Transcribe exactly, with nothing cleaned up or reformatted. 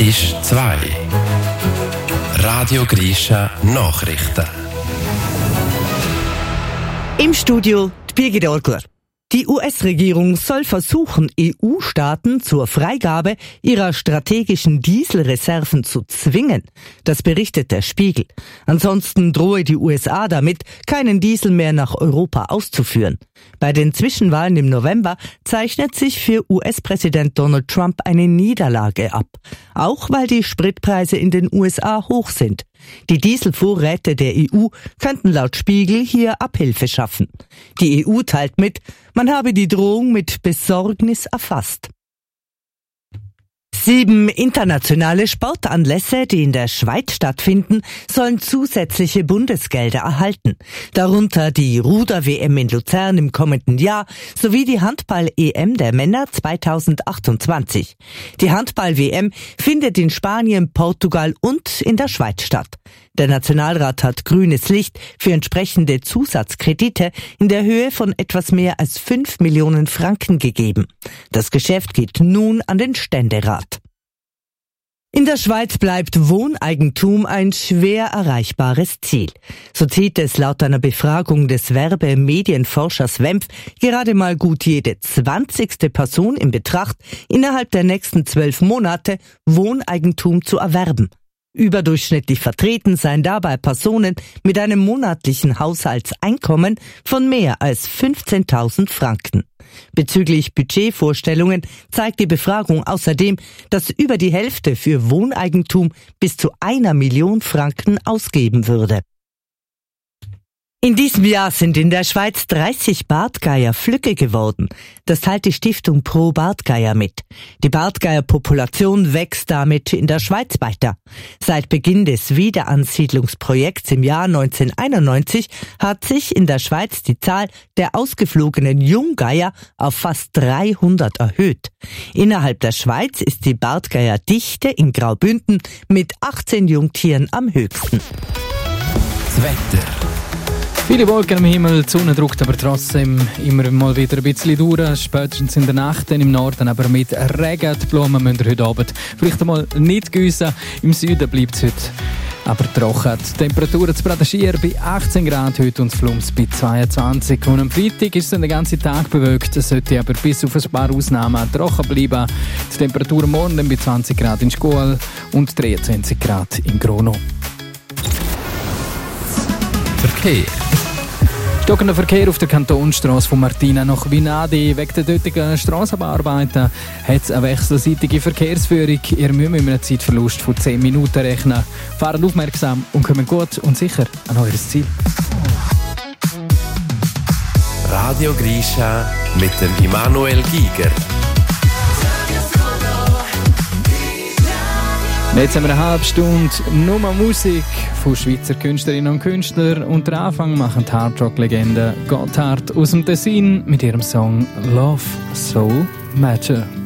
ist zwei. Radio Grisha Nachrichten. Im Studio die Birgit Orgler. Die U S-Regierung soll versuchen, E U-Staaten zur Freigabe ihrer strategischen Dieselreserven zu zwingen. Das berichtet der Spiegel. Ansonsten drohe die U S A damit, keinen Diesel mehr nach Europa auszuführen. Bei den Zwischenwahlen im November zeichnet sich für U S-Präsident Donald Trump eine Niederlage ab. Auch weil die Spritpreise in den U S A hoch sind. Die Dieselvorräte der E U könnten laut Spiegel hier Abhilfe schaffen. Die E U teilt mit, man habe die Drohung mit Besorgnis erfasst. Sieben internationale Sportanlässe, die in der Schweiz stattfinden, sollen zusätzliche Bundesgelder erhalten. Darunter die Ruder-W M in Luzern im kommenden Jahr sowie die Handball-E M der Männer zweitausendachtundzwanzig. Die Handball-W M findet in Spanien, Portugal und in der Schweiz statt. Der Nationalrat hat grünes Licht für entsprechende Zusatzkredite in der Höhe von etwas mehr als fünf Millionen Franken gegeben. Das Geschäft geht nun an den Ständerat. In der Schweiz bleibt Wohneigentum ein schwer erreichbares Ziel. So zieht es laut einer Befragung des Werbe-Medienforschers W E M F gerade mal gut jede zwanzigste Person in Betracht, innerhalb der nächsten zwölf Monate Wohneigentum zu erwerben. Überdurchschnittlich vertreten seien dabei Personen mit einem monatlichen Haushaltseinkommen von mehr als fünfzehntausend Franken. Bezüglich Budgetvorstellungen zeigt die Befragung außerdem, dass über die Hälfte für Wohneigentum bis zu einer Million Franken ausgeben würde. In diesem Jahr sind in der Schweiz dreißig Bartgeier Flügge geworden. Das teilt die Stiftung Pro Bartgeier mit. Die Bartgeier-Population wächst damit in der Schweiz weiter. Seit Beginn des Wiederansiedlungsprojekts im Jahr neunzehnhunderteinundneunzig hat sich in der Schweiz die Zahl der ausgeflogenen Junggeier auf fast dreihundert erhöht. Innerhalb der Schweiz ist die Bartgeierdichte in Graubünden mit achtzehn Jungtieren am höchsten. Das Wetter. Viele Wolken am Himmel, die Sonne drückt aber trotzdem immer mal wieder ein bisschen durch. Spätestens in der Nacht, dann im Norden aber mit Regen. Die Blumen müssen heute Abend vielleicht einmal nicht gießen. Im Süden bleibt es heute aber trocken. Die Temperaturen zu Bradenschier bei achtzehn Grad heute und Flums bei zweiundzwanzig. Und am Freitag ist es den ganzen Tag bewölkt. Es sollte aber bis auf ein paar Ausnahmen trocken bleiben. Die Temperatur morgen dann bei zwanzig Grad in Schkuhl und dreiundzwanzig Grad in Grono. Verkehr. Stockender Verkehr auf der Kantonstrasse von Martina nach Vinadi. Wegen der dortigen Strassenbauarbeiten hat es eine wechselseitige Verkehrsführung. Ihr müsst mit einem Zeitverlust von zehn Minuten rechnen. Fahren aufmerksam und kommen gut und sicher an euer Ziel. Radio Grisha mit dem Immanuel Giger. Jetzt haben wir eine halbe Stunde nur Musik von Schweizer Künstlerinnen und Künstlern. Und den Anfang machen die Hardrock-Legende Gotthard aus dem Tessin mit ihrem Song Love So Matter.